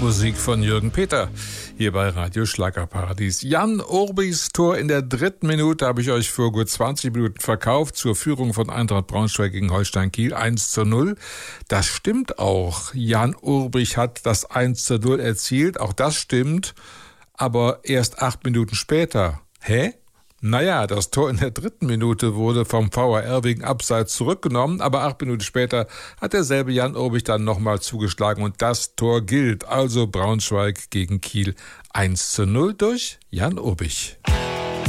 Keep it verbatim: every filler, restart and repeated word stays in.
Musik von Jürgen Peter, hier bei Radio Schlagerparadies. Jan Urbichs Tor in der dritten Minute habe ich euch vor gut zwanzig Minuten verkauft zur Führung von Eintracht Braunschweig gegen Holstein Kiel eins zu null. Das stimmt auch. Jan Urbich hat das eins zu null erzielt, auch das stimmt, aber erst acht Minuten später. Hä? Naja, das Tor in der dritten Minute wurde vom V A R wegen Abseits zurückgenommen, aber acht Minuten später hat derselbe Jan Urbich dann nochmal zugeschlagen und das Tor gilt. Also Braunschweig gegen Kiel eins zu null durch Jan Urbich.